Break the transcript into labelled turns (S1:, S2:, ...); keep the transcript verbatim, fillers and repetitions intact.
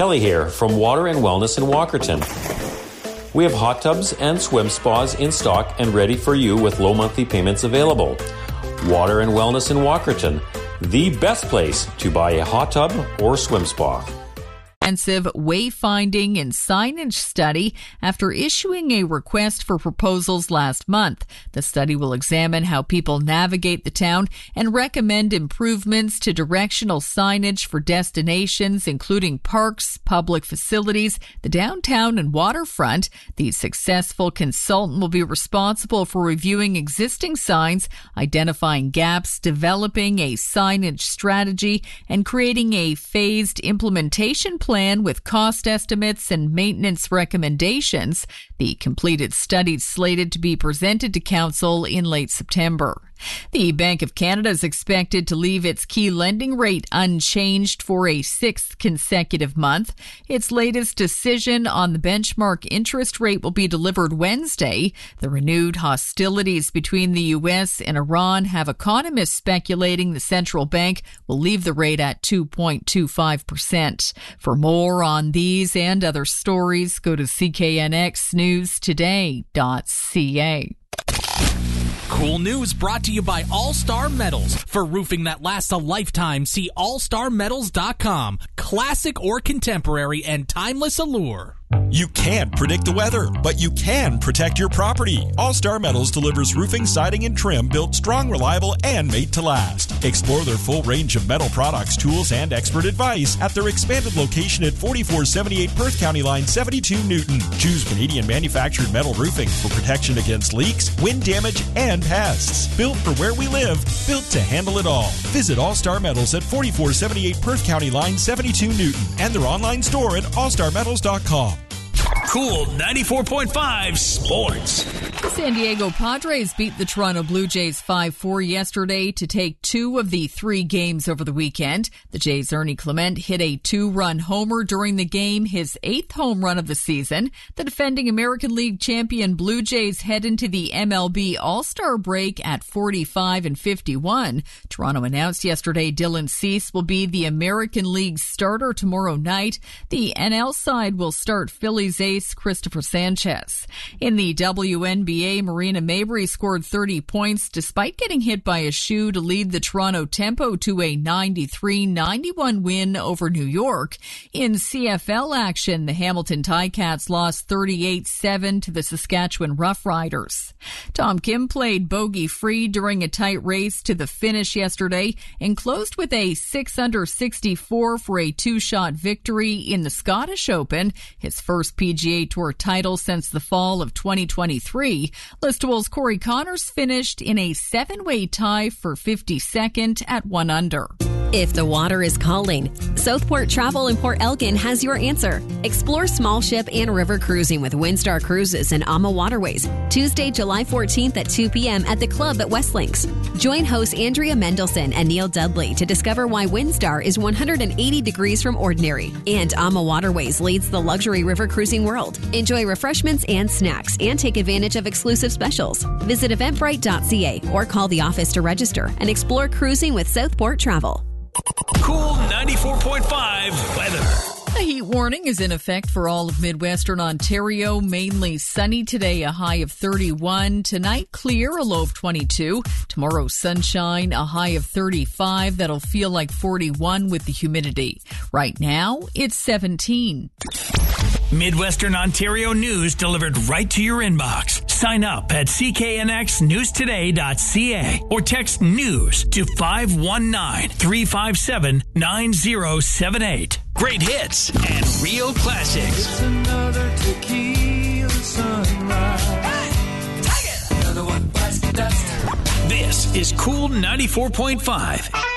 S1: Kelly here from Water and Wellness in Walkerton. We have hot tubs and swim spas in stock and ready for you with low monthly payments available. Water and Wellness in Walkerton, the best place to buy a hot tub or swim spa.
S2: Extensive wayfinding and signage study after issuing a request for proposals last month. The study will examine how people navigate the town and recommend improvements to directional signage for destinations, including parks, public facilities, the downtown and waterfront. The successful consultant will be responsible for reviewing existing signs, identifying gaps, developing a signage strategy, and creating a phased implementation plan plan with cost estimates and maintenance recommendations. The completed study is slated to be presented to Council in late September. The Bank of Canada is expected to leave its key lending rate unchanged for a sixth consecutive month. Its latest decision on the benchmark interest rate will be delivered Wednesday. The renewed hostilities between the U S and Iran have economists speculating the central bank will leave the rate at two point two five percent. For more on these and other stories, go to c k n x news today dot c a.
S3: Cool news brought to you by All-Star Metals. For roofing that lasts a lifetime, see all star metals dot com. Classic or contemporary and timeless allure.
S4: You can't predict the weather, but you can protect your property. All-Star Metals delivers roofing, siding, and trim built strong, reliable, and made to last. Explore their full range of metal products, tools, and expert advice at their expanded location at forty-four seventy-eight Perth County Line, seventy-two Newton. Choose Canadian manufactured metal roofing for protection against leaks, wind damage, and pests. Built for where we live, built to handle it all. Visit All-Star Metals at forty-four seventy-eight Perth County Line, seventy-two Newton, and their online store at all star metals dot com.
S5: Cool ninety-four point five Sports.
S2: The San Diego Padres beat the Toronto Blue Jays five four yesterday to take two of the three games over the weekend. The Jays' Ernie Clement hit a two-run homer during the game, his eighth home run of the season. The defending American League champion Blue Jays head into the M L B All-Star break at forty-five and fifty-one. Toronto announced yesterday Dylan Cease will be the American League starter tomorrow night. The N L side will start Phillies ace Christopher Sanchez. In the W N B A, Marina Mabrey scored thirty points despite getting hit by a shoe to lead the Toronto Tempo to a ninety-three ninety-one win over New York. In C F L action, the Hamilton Ticats lost thirty-eight seven to the Saskatchewan Roughriders. Tom Kim played bogey-free during a tight race to the finish yesterday and closed with a six under sixty-four for a two-shot victory in the Scottish Open, his first P G A Tour title since the fall of twenty twenty-three. Listowel's Corey Connors finished in a seven-way tie for fifty-second at one under.
S6: If the water is calling, Southport Travel in Port Elgin has your answer. Explore small ship and river cruising with Windstar Cruises and Ama Waterways, Tuesday, July fourteenth at two p.m. at the club at Westlinks. Join hosts Andrea Mendelson and Neil Dudley to discover why Windstar is one hundred eighty degrees from ordinary, and Ama Waterways leads the luxury river cruising world. Enjoy refreshments and snacks and take advantage of exclusive specials. Visit eventbrite dot c a or call the office to register and explore cruising with Southport Travel.
S5: Cool ninety-four point five weather.
S2: A heat warning is in effect for all of Midwestern Ontario. Mainly sunny today, a high of thirty-one. Tonight, clear, a low of twenty-two. Tomorrow, sunshine, a high of thirty-five. That'll feel like forty-one with the humidity. Right now, it's seventeen.
S5: Midwestern Ontario news delivered right to your inbox. Sign up at c k n x news today dot c a or text news to five one nine, three five seven, nine zero seven eight. Great hits and real classics.
S7: It's another tequila sunrise.
S5: Hey, take it! Another one bites the dust. This is Cool ninety-four point five.